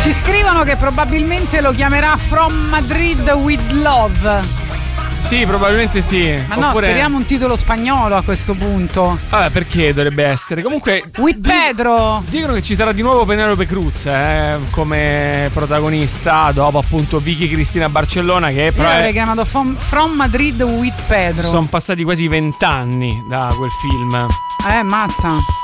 Ci scrivono che probabilmente lo chiamerà From Madrid with Love. Sì, probabilmente sì. Ma no, speriamo un titolo spagnolo a questo punto. Vabbè, perché dovrebbe essere? Comunque With Pedro. Dicono che ci sarà di nuovo Penelope Cruz come protagonista dopo appunto Vicky Cristina Barcellona, che però avrei chiamato From Madrid with Pedro. Sono passati quasi 20 anni da quel film. Mazza.